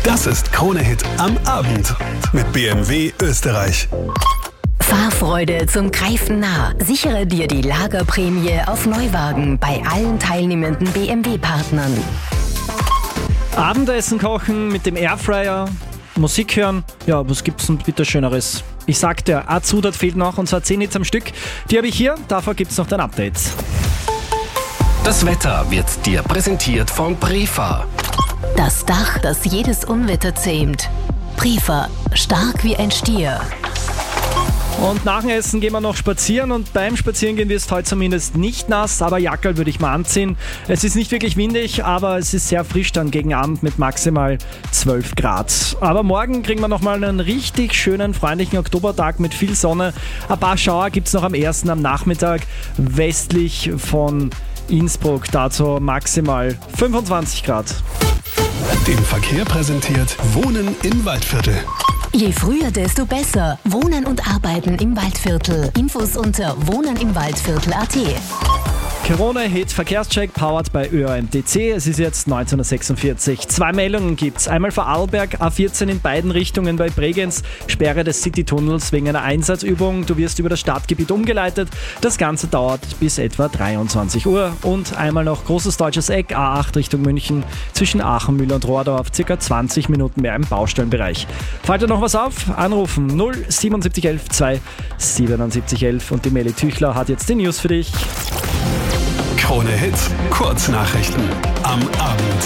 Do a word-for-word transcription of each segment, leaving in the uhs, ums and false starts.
Das ist Krone-Hit am Abend mit B M W Österreich. Fahrfreude zum Greifen nah. Sichere dir die Lagerprämie auf Neuwagen bei allen teilnehmenden B M W-Partnern. Abendessen kochen mit dem Airfryer, Musik hören. Ja, was gibt's denn bitte Schöneres? Ich sagte, eine Zutat fehlt noch, und zwar zehn Hits am Stück. Die habe ich hier, davor gibt's noch ein Update. Das Wetter wird dir präsentiert von Prefa. Das Dach, das jedes Unwetter zähmt. Prefa, stark wie ein Stier. Und nach dem Essen gehen wir noch spazieren, und beim Spazierengehen wirst du heute zumindest nicht nass, aber Jackerl würde ich mal anziehen. Es ist nicht wirklich windig, aber es ist sehr frisch dann gegen Abend mit maximal zwölf Grad. Aber morgen kriegen wir nochmal einen richtig schönen, freundlichen Oktobertag mit viel Sonne. Ein paar Schauer gibt es noch am ersten am Nachmittag westlich von Innsbruck, dazu maximal fünfundzwanzig Grad. Den Verkehr präsentiert Wohnen im Waldviertel. Je früher, desto besser. Wohnen und Arbeiten im Waldviertel. Infos unter wohnenimwaldviertel punkt at. Corona-Hit Verkehrscheck powered bei Ö A M T C. Es ist jetzt neunzehn Uhr sechsundvierzig. Zwei Meldungen gibt's. Einmal vor Arlberg, A vierzehn in beiden Richtungen bei Bregenz. Sperre des Citytunnels wegen einer Einsatzübung. Du wirst über das Stadtgebiet umgeleitet. Das Ganze dauert bis etwa dreiundzwanzig Uhr. Und einmal noch Großes Deutsches Eck, A acht Richtung München, zwischen Aachen, Mühl und Rohrdorf. Circa zwanzig Minuten mehr im Baustellenbereich. Fällt dir noch was auf? Anrufen null siebenundsiebzig elf zwei siebenundsiebzig elf. Und die Meli Tüchler hat jetzt die News für dich. Krone-Hit, Kurznachrichten am Abend.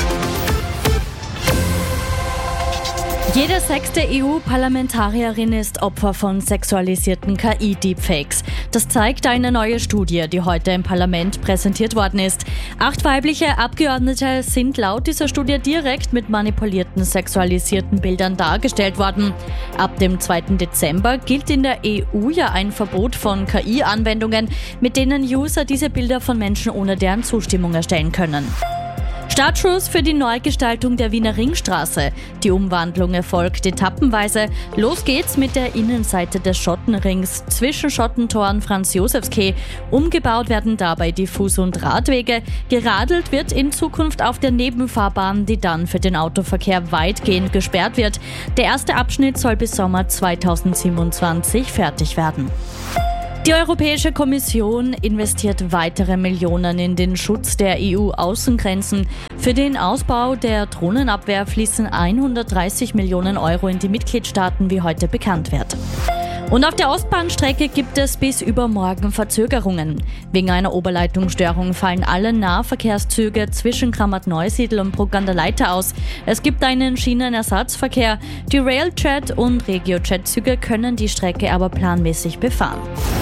Jede sechste E U-Parlamentarierin ist Opfer von sexualisierten K I-Deepfakes. Das zeigt eine neue Studie, die heute im Parlament präsentiert worden ist. Acht weibliche Abgeordnete sind laut dieser Studie direkt mit manipulierten, sexualisierten Bildern dargestellt worden. Ab dem zweiten Dezember gilt in der E U ja ein Verbot von K I-Anwendungen, mit denen User diese Bilder von Menschen ohne deren Zustimmung erstellen können. Startschuss für die Neugestaltung der Wiener Ringstraße. Die Umwandlung erfolgt etappenweise. Los geht's mit der Innenseite des Schottenrings zwischen Schottentor und Franz-Josefs-Quai. Umgebaut werden dabei die Fuß- und Radwege. Geradelt wird in Zukunft auf der Nebenfahrbahn, die dann für den Autoverkehr weitgehend gesperrt wird. Der erste Abschnitt soll bis Sommer zweitausendsiebenundzwanzig fertig werden. Die Europäische Kommission investiert weitere Millionen in den Schutz der E U-Außengrenzen. Für den Ausbau der Drohnenabwehr fließen hundertdreißig Millionen Euro in die Mitgliedstaaten, wie heute bekannt wird. Und auf der Ostbahnstrecke gibt es bis übermorgen Verzögerungen. Wegen einer Oberleitungsstörung fallen alle Nahverkehrszüge zwischen Kramat-Neusiedl und Bruck an der Leiter aus. Es gibt einen Schienenersatzverkehr. Die Railjet- und Regiojet-Züge können die Strecke aber planmäßig befahren.